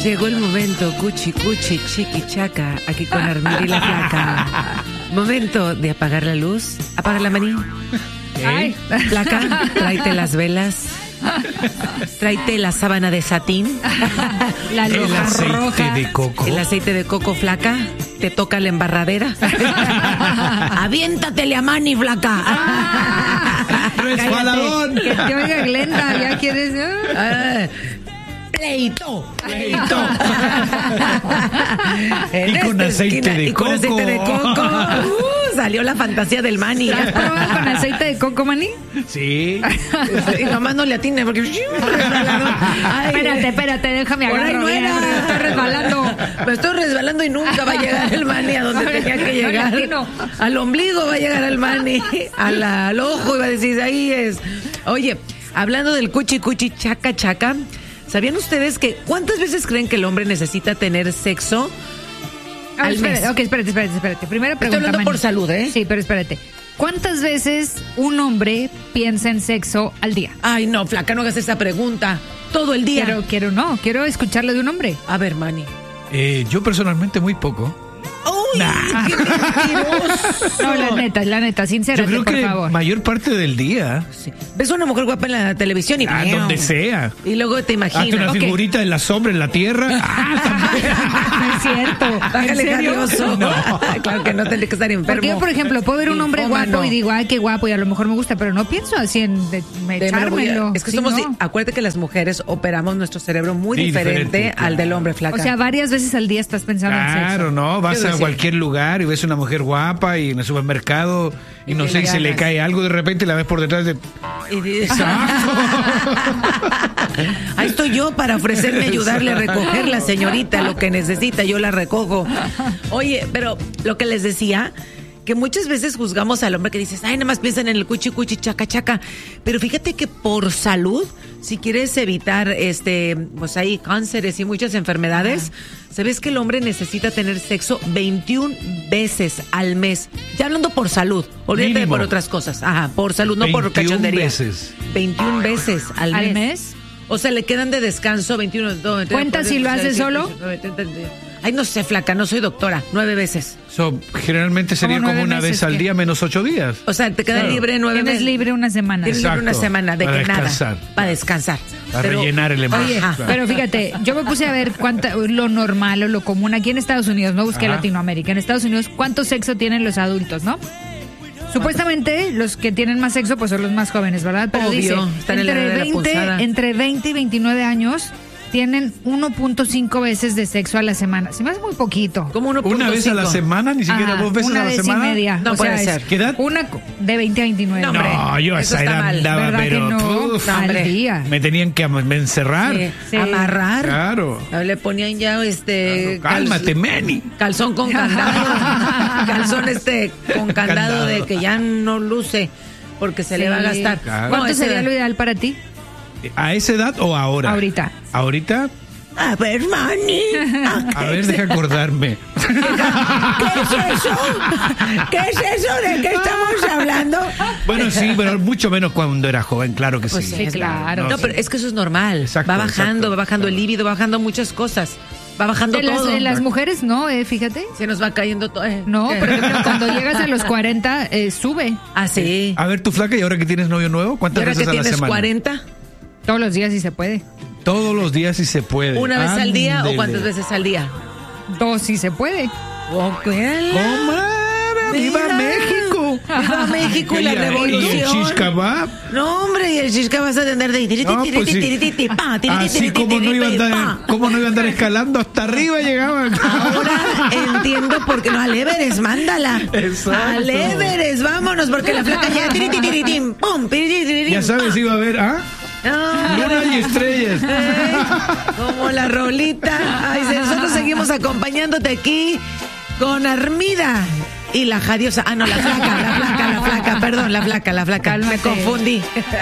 Llegó el momento, cuchi, cuchi, chiqui, chaca, aquí con Armida y la Flaca. Momento de apagar la luz. Apaga la maní. Ay. Flaca, tráete las velas. Tráete la sábana de satín. La El loja aceite roja. de coco. El aceite de coco, Flaca. Te toca la embarradera. Aviéntatele a Manny, Flaca. ¡Resbaladón! Que te oiga Glenda, ya quieres. Ah, Pleito. Pleito. En Y con esta aceite esquina, de y con coco. aceite de coco. Salió la fantasía del Manny. ¿Has probado con aceite de coco, Manny? Sí. Y nomás no le atine porque... Ay, Espérate, déjame por ahí agarrar. no era. Estoy resbalando. Me estoy resbalando y nunca va a llegar el Manny a donde tenía que No le llegar. atino. Al ombligo va a llegar el Manny. Al ojo iba a decir, ahí es. Oye, hablando del cuchi cuchi chaca chaca, ¿sabían ustedes que cuántas veces creen que el hombre necesita tener sexo al mes? Espérate. Primero Estoy pregunta, hablando Manny. por salud, ¿eh? Sí, pero espérate. ¿Cuántas veces un hombre piensa en sexo al día? Ay, no, Flaca, no hagas esa pregunta. Todo el día. Quiero escucharle de un hombre. A ver, Manny. Yo personalmente muy poco. ¡Uy! ¡Qué mentiroso! No, la neta, Yo sincérate, creo por que favor. mayor parte del día. Sí. Ves una mujer guapa en la televisión y... Donde sea. Y luego te Hazte imaginas. una Ok. figurita en la sombra, en la tierra. No es cierto. ¿En Bájale, serio? Jarioso. No. Claro que no tendría que estar enfermo. Porque yo, por ejemplo, puedo ver un hombre Ninfómano. guapo y digo, ay, qué guapo, y a lo mejor me gusta, pero no pienso así en echármelo. Es que Sí, somos... no. Acuérdate que las mujeres operamos nuestro cerebro muy Sí, diferente diferente, al del hombre, O Flaca. sea, varias veces al día estás pensando en Claro, sexo. ¿no? Vas Quiero a decir- cualquier lugar y ves una mujer guapa y en el supermercado y no que sé, le y se le ganas. cae algo de repente y la ves por detrás de... Y dices, ahí estoy yo para ofrecerme ayudarle a recoger la señorita, lo que necesita, yo la recojo. Oye, pero lo que les decía, que muchas veces juzgamos al hombre que dices, ay, nada más piensan en el cuchi cuchi chaca chaca, pero fíjate que por salud, si quieres evitar pues ahí cánceres y muchas enfermedades, ¿sabes que el hombre necesita tener sexo 21 veces al mes? Ya hablando por salud, olvídate Mínimo. por otras cosas. Ajá, por salud, no por 21 cachondería. veces. 21 veces al mes. ¿Al mes? O sea, le quedan de descanso 21. ¿Cuenta si lo hace solo? Ay, no sé, Flaca, no soy doctora. 9 veces. Generalmente sería ¿Cómo como 9 una vez meses al qué? día menos 8 días. O sea, te queda Claro. libre 9 Tienes meses. libre una semana. Tienes libre una Exacto. semana de Para que descansar. nada. Para descansar. Para Pero- rellenar el embarazo. Oye, Claro. pero fíjate, yo me puse a ver lo normal o lo común aquí en Estados Unidos, no busqué Ajá. Latinoamérica, en Estados Unidos, ¿cuánto sexo tienen los adultos, no? Supuestamente los que tienen más sexo pues son los más jóvenes, ¿verdad? Pero Obvio, dice, están en la edad de la pulsada. entre 20 y 29 años tienen 1.5 veces de sexo a la semana. Se me hace muy poquito. Como 1.5. Una vez a la semana, ni siquiera Ajá, 2 veces una a la vez semana. y media. No O puede sea, ser. es ¿Qué edad? Una de 20 a 29. No, hombre. No, yo a Eso esa está edad mal. andaba, ¿Verdad que pero... no? uf, No, hombre. Al día. me tenían que encerrar. Sí. Sí. Amarrar. Claro. Le ponían ya Cálmate, Manny. calzón con candado. Calzón con candado de que ya no luce porque se le va a Sí. gastar. Claro. ¿Cuánto esa sería edad. lo ideal para ti? ¿A esa edad o ahora? Ahorita. ¿Ahorita? A ver, Manny. A ver, deja acordarme. ¿Qué es eso? ¿Qué es eso? ¿De qué estamos hablando? Bueno, sí, pero mucho menos cuando era joven, claro que Pues sí. sí, claro. No, pero es que eso es normal. Exacto, va bajando, exacto, va bajando el claro. líbido, va bajando muchas cosas. Va bajando todo. En las mujeres no, fíjate. Se nos va cayendo todo. No, ¿Qué? por ejemplo, cuando llegas a los 40, sube. Ah, sí. A ver, tu Flaca, ¿y ahora que tienes novio nuevo? ¿Y ¿Cuántas ahora que veces a la tienes semana? 40? Todos los días si se puede. Todos los días si se puede. ¿Una vez al día o Ándele. cuántas veces al día? 2 si se puede. ¡Comadre! ¡Viva Mira. México! ¡Viva México y la ¿Y el revolución! shish kebab? No, hombre, y el shish vas a tener de No, pues sí. Así como no iba a andar escalando hasta arriba llegaban. Ahora entiendo por qué no, al Everest, mándala. Exacto. Al Everest, vámonos, porque la flaca ya tirititiritim, pum, tirititiritim. Ya sabes, iba a ver, Ah, luna y estrellas. como la rolita. Ay, nosotros seguimos acompañándote aquí con Armida y la Jadiosa. Ah, no, la flaca, perdón, la flaca. Me Cálmate. confundí.